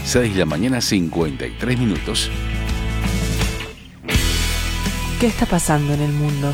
6 de la mañana, 53 minutos. ¿Qué está pasando en el mundo?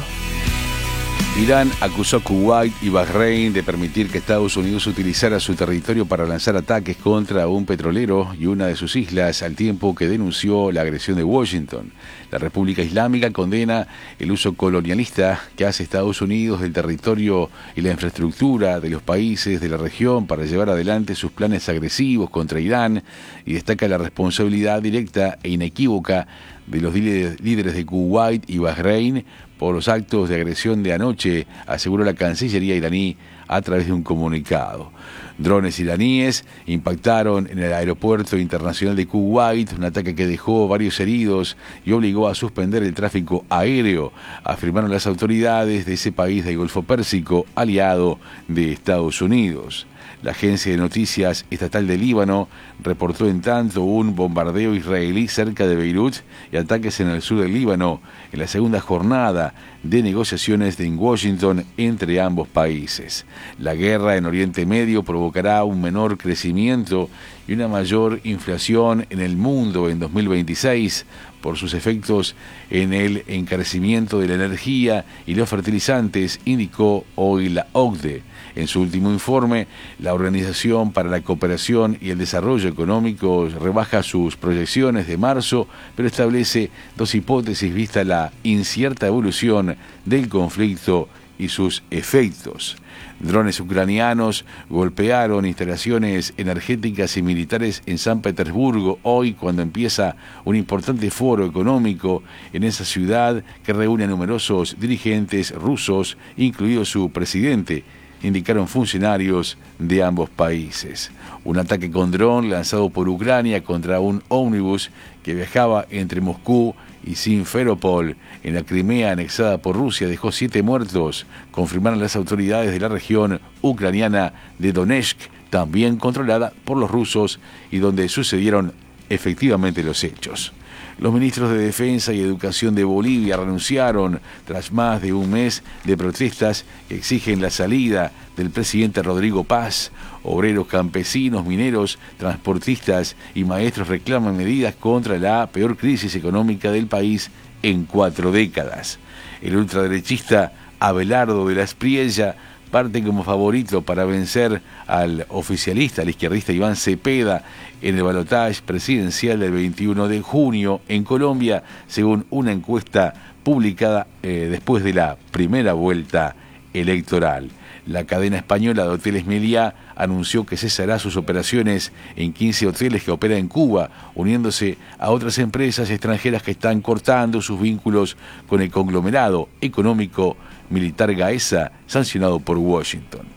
Irán acusó a Kuwait y Bahrein de permitir que Estados Unidos utilizara su territorio para lanzar ataques contra un petrolero y una de sus islas, al tiempo que denunció la agresión de Washington. La República Islámica condena el uso colonialista que hace Estados Unidos del territorio y la infraestructura de los países de la región para llevar adelante sus planes agresivos contra Irán y destaca la responsabilidad directa e inequívoca de los líderes de Kuwait y Bahrein por los actos de agresión de anoche, aseguró la Cancillería iraní a través de un comunicado. Drones iraníes impactaron en el aeropuerto internacional de Kuwait, un ataque que dejó varios heridos y obligó a suspender el tráfico aéreo, afirmaron las autoridades de ese país del Golfo Pérsico, aliado de Estados Unidos. La agencia de noticias estatal de Líbano reportó en tanto un bombardeo israelí cerca de Beirut y ataques en el sur del Líbano en la segunda jornada de negociaciones en Washington entre ambos países. La guerra en Oriente Medio provocará un menor crecimiento y una mayor inflación en el mundo en 2026 por sus efectos en el encarecimiento de la energía y los fertilizantes, indicó hoy la OCDE. En su último informe, la Organización para la Cooperación y el Desarrollo Económico rebaja sus proyecciones de marzo, pero establece dos hipótesis vista la incierta evolución del conflicto y sus efectos. Drones ucranianos golpearon instalaciones energéticas y militares en San Petersburgo hoy, cuando empieza un importante foro económico en esa ciudad que reúne a numerosos dirigentes rusos, incluido su presidente, indicaron funcionarios de ambos países. Un ataque con dron lanzado por Ucrania contra un ómnibus que viajaba entre Moscú y Simferopol en la Crimea anexada por Rusia dejó 7 muertos, confirmaron las autoridades de la región ucraniana de Donetsk, también controlada por los rusos y donde sucedieron efectivamente los hechos. Los ministros de Defensa y Educación de Bolivia renunciaron tras más de un mes de protestas que exigen la salida del presidente Rodrigo Paz. Obreros, campesinos, mineros, transportistas y maestros reclaman medidas contra la peor crisis económica del país en 4 décadas. El ultraderechista Abelardo de la Espriella parte como favorito para vencer al oficialista, al izquierdista Iván Cepeda, en el balotaje presidencial del 21 de junio en Colombia, según una encuesta publicada después de la primera vuelta electoral. La cadena española de hoteles Meliá anunció que cesará sus operaciones en 15 hoteles que opera en Cuba, uniéndose a otras empresas extranjeras que están cortando sus vínculos con el conglomerado económico militar Gaesa, sancionado por Washington.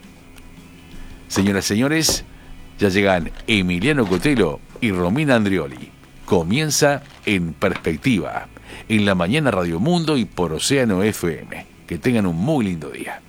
Señoras y señores, ya llegan Emiliano Cotelo y Romina Andrioli. Comienza En Perspectiva, en la mañana Radio Mundo y por Océano FM. Que tengan un muy lindo día.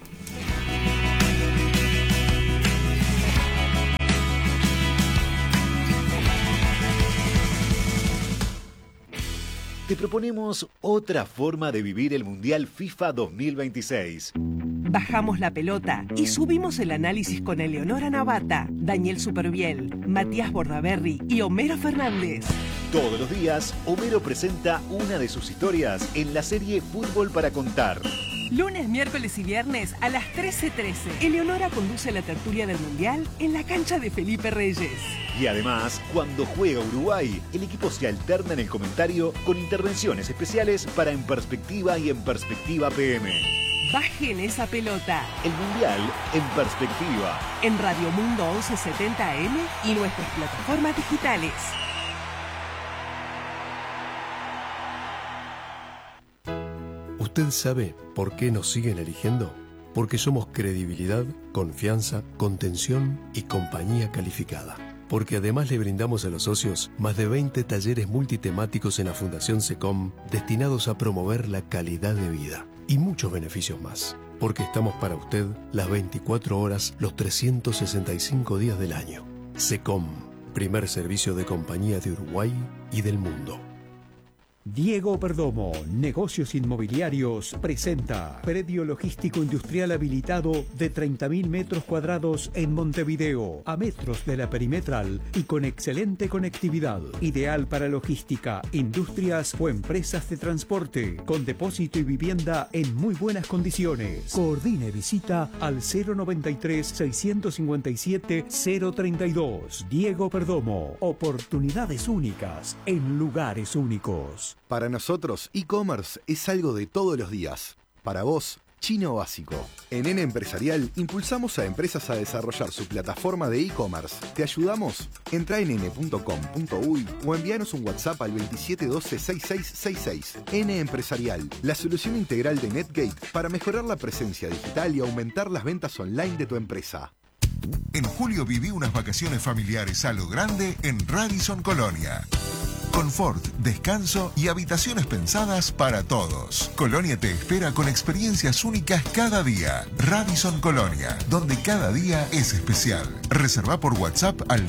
Te proponemos otra forma de vivir el Mundial FIFA 2026. Bajamos la pelota y subimos el análisis con Eleonora Navata, Daniel Superviel, Matías Bordaberry y Homero Fernández. Todos los días, Homero presenta una de sus historias en la serie Fútbol para Contar. Lunes, miércoles y viernes a las 13:13. Eleonora conduce la tertulia del Mundial en la cancha de Felipe Reyes. Y además, cuando juega Uruguay, el equipo se alterna en el comentario con intervenciones especiales para En Perspectiva y En Perspectiva PM. Bajen esa pelota. El Mundial en Perspectiva. En Radio Mundo 1170 AM y nuestras plataformas digitales. ¿Usted sabe por qué nos siguen eligiendo? Porque somos credibilidad, confianza, contención y compañía calificada. Porque además le brindamos a los socios más de 20 talleres multitemáticos en la Fundación SECOM destinados a promover la calidad de vida y muchos beneficios más. Porque estamos para usted las 24 horas, los 365 días del año. SECOM, primer servicio de compañía de Uruguay y del mundo. Diego Perdomo, Negocios Inmobiliarios, presenta predio logístico industrial habilitado de 30.000 metros cuadrados en Montevideo, a metros de la perimetral y con excelente conectividad. Ideal para logística, industrias o empresas de transporte, con depósito y vivienda en muy buenas condiciones. Coordine visita al 093-657-032. Diego Perdomo, oportunidades únicas en lugares únicos. Para nosotros, e-commerce es algo de todos los días. Para vos, chino básico. En N Empresarial impulsamos a empresas a desarrollar su plataforma de e-commerce. ¿Te ayudamos? Entra en n.com.uy o envíanos un WhatsApp al 2712-6666. N Empresarial, la solución integral de NetGate para mejorar la presencia digital y aumentar las ventas online de tu empresa. En julio viví unas vacaciones familiares a lo grande en Radisson Colonia. Confort, descanso y habitaciones pensadas para todos. Colonia te espera con experiencias únicas cada día. Radisson Colonia, donde cada día es especial. Reserva por WhatsApp al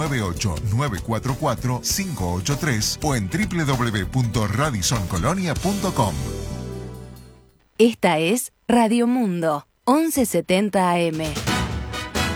098-944-583 o en www.radissoncolonia.com. Esta es Radio Mundo, 1170 AM.